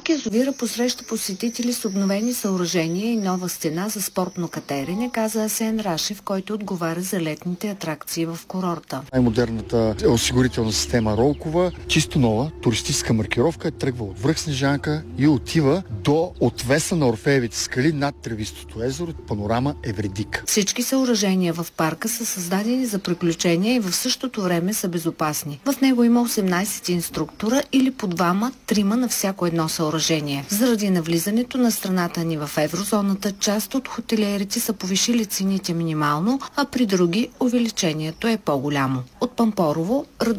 язовира посреща посетители с обновени съоръжения и нова стена за спортно катерене, каза Асен Рашев, който отговаря за летните атракции в курорта. Най-модерната осигурителна система Ролкова, чисто нова туристическа маркировка, тръгва от връх Снежанка и отива до отвеса на Орфеевите скали над Тревистото езеро, панорама Евредик. Всички съоръжения в парка са създадени за приключения и в същото време са безопасни. В него има 18 инструктора или по 2-3 на всяко едно съоръжение. Заради навлизането на страната ни в еврозоната, част от хотелиерите са повишили цените минимално, а при други увеличението е по-голямо. От Пампорово,